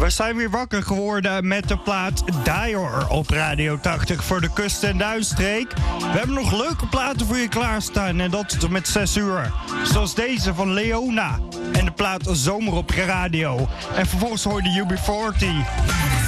We zijn weer wakker geworden met de plaat Dior op Radio 80 voor de kust- en duinstreek. We hebben nog leuke platen voor je klaarstaan en dat tot met 6 uur. Zoals deze van Leona en de plaat Zomer op Radio. En vervolgens hoorde UB40.